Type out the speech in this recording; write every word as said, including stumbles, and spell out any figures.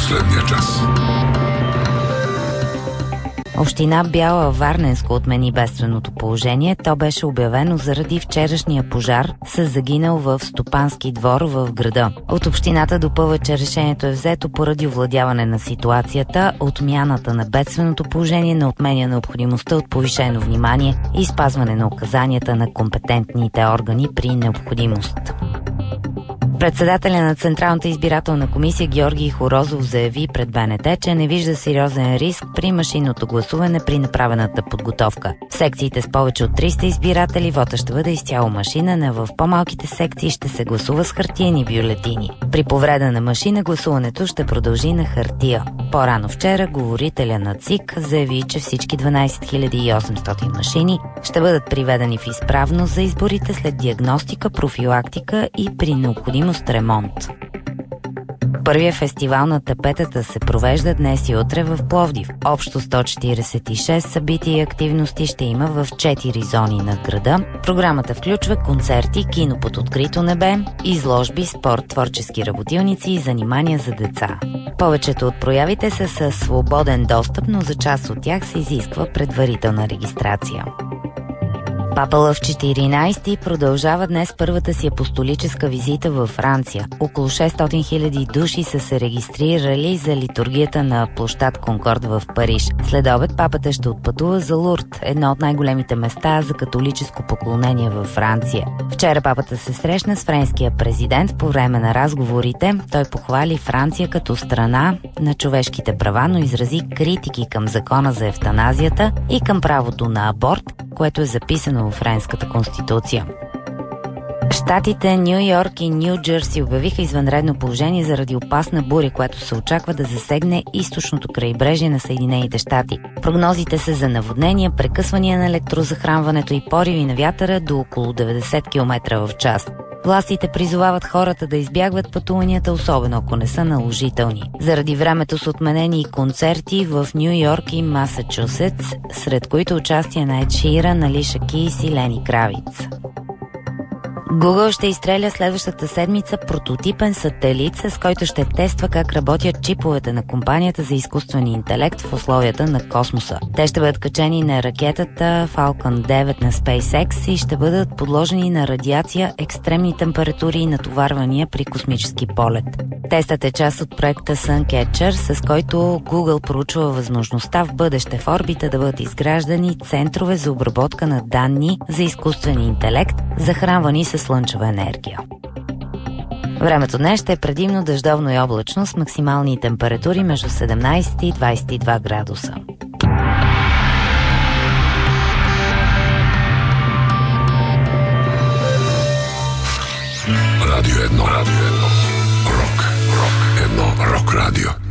последния час. Община Бяла Варненско отмени бедственото положение. То беше обявено заради вчерашния пожар с загинал в стопански двор в града. От общината допълва, че решението е взето поради овладяване на ситуацията. Отмяната на бедственото положение не отменя необходимостта от повишено внимание и спазване на указанията на компетентните органи при необходимост. Председателя на Централната избирателна комисия Георги Хорозов заяви пред БНТ, че не вижда сериозен риск при машинното гласуване при направената подготовка. В секциите с повече от триста избиратели вота ще бъде изцяло машинен, а в по-малките секции ще се гласува с хартиени бюлетини. При повреда на машина гласуването ще продължи на хартия. По-рано вчера говорителя на ЦИК заяви, че всички дванадесет хиляди и осемстотин машини ще бъдат приведени в изправност за изборите след диагностика, профилактика и при необходимост ремонт. Първият фестивал на тапетата се провежда днес и утре в Пловдив. Общо сто четиридесет и шест събития и активности ще има в четири зони на града. Програмата включва концерти, кино под открито небе, изложби, спорт, творчески работилници и занимания за деца. Повечето от проявите са със свободен достъп, но за част от тях се изисква предварителна регистрация. Папа Лъв четиринадесети продължава днес първата си апостолическа визита във Франция. Около шестстотин хиляди души са се регистрирали за литургията на площад Конкорд в Париж. След обед папата ще отпътува за Лурд, едно от най-големите места за католическо поклонение във Франция. Вчера папата се срещна с френския президент. По време на разговорите той похвали Франция като страна на човешките права, но изрази критики към закона за евтаназията и към правото на аборт, което е записано в френската конституция. Щатите Ню Йорк и Ню Джерси обявиха извънредно положение заради опасна буря, която се очаква да засегне източното крайбрежие на Съединените щати. Прогнозите са за наводнения, прекъсвания на електрозахранването и пориви на вятъра до около деветдесет километра в час. Властите призовават хората да избягват пътуванията, особено ако не са наложителни. Заради времето са отменени и концерти в Ню Йорк и Масачусетс, сред които участие на Ед Ширан, Алиша Кейс и Лени Кравиц. Google ще изстреля следващата седмица прототипен сателит, с който ще тества как работят чиповете на компанията за изкуствен интелект в условията на космоса. Те ще бъдат качени на ракетата Falcon девет на SpaceX и ще бъдат подложени на радиация, екстремни температури и натоварвания при космически полет. Тестът е част от проекта Suncatcher, с който Google проучва възможността в бъдеще в орбита да бъдат изграждани центрове за обработка на данни за изкуствен интелект, захранвани с слънчева енергия. Времето днес ще е предимно дъждовно и облачно с максимални температури между седемнадесет и двадесет и два градуса. Радио едно, радио едно, рок, рок, едно, рок радио.